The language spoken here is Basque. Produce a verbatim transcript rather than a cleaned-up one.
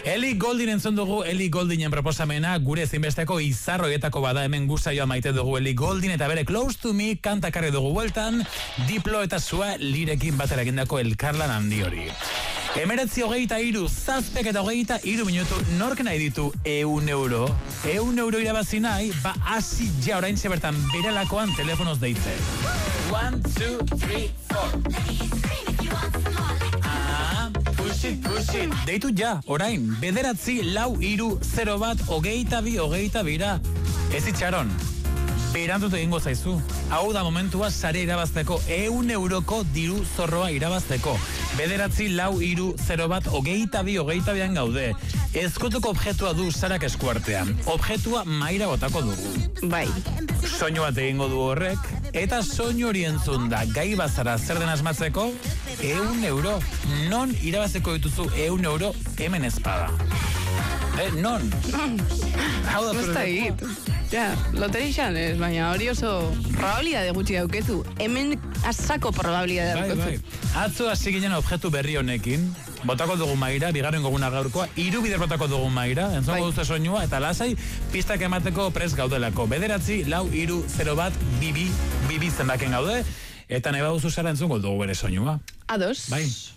Ellie Goulding entzun dugu, Ellie Gouldingen proposamena, gure zinbesteko izarroietako bada, hemen gustaioa maite dugu Ellie Goulding, eta bere Close to Me kantakarri dugu bueltan, Diplo eta Sua lirekin batera egindako elkarlan handi hori. Emeretzi hogeita iru, zazpek eta hogeita iru minutu, nork nahi ditu eun euro? Eun euro irabazi nahi, ba hasi ja orain zebertan berelakoan telefonoz deitze. One, two, three, four. Ah, push it, push it. Deitu ja, orain, bederatzi, lau, iru, zero bat, hogeita bi, hogeita bira. Ez itxaron. Berantut egingo zaizu. Hau da momentua sare irabazteko, eun euroko diru zorroa irabazteko. Bederatzi, lau, iru, zero bat, hogeita bi, hogeita bian gaude. Ezkutuko objetua du sarak eskuartean. Objetua maira botako dugu. Bai. Soinu bat egingo du horrek, eta soinu hori entzun da gai bazara zer den asmatzeko, eun euro. Non irabazeko dituzu eun euro hemen espada. Eh, non? Non. Hau da Gusta egit. Ja, loterixan ez, baina hori oso probabilidade gutxi daukezu. Hemen asako probabilidade daukezu. Bai, bai. Atzo hasi ginen objektu berri honekin, botako dugu maira, bigarren goguna gaurkoa, hiru bider botako dugu maira, entzongo bai. duzte soinua, eta lasai pistak emateko prest gaudelako. Bederatzi, lau, iru, zero bat, bibi, bibi zenbaken gaude, eta nahi baduzu zara entzongo dugu bere soinua. Ados. Bai.